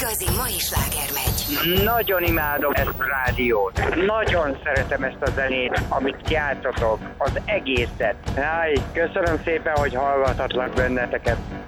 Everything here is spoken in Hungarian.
igazi mai sláger megy. Nagyon imádom ezt a rádiót. Nagyon szeretem ezt a zenét, amit játszotok. Az egészet. Köszönöm szépen, hogy hallgathatlak benneteket.